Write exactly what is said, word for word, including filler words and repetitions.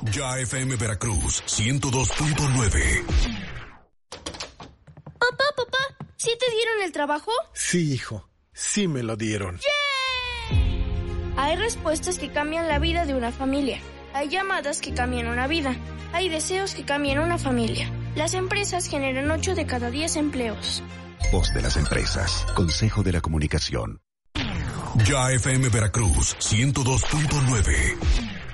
Ya F M Veracruz, ciento dos punto nueve. Papá, papá, ¿sí te dieron el trabajo? Sí, hijo, sí me lo dieron. ¡Yay! Hay respuestas que cambian la vida de una familia. Hay llamadas que cambian una vida. Hay deseos que cambian una familia. Las empresas generan ocho de cada diez empleos. Voz de las empresas. Consejo de la Comunicación. Ya F M Veracruz, ciento dos punto nueve.